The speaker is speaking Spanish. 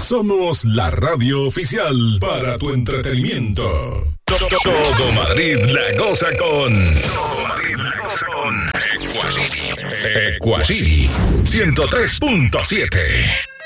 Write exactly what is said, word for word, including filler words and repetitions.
Somos la radio oficial para tu entretenimiento. Todo Madrid la goza con... Todo Madrid la goza con... Equacity. Equacity. ciento tres punto siete.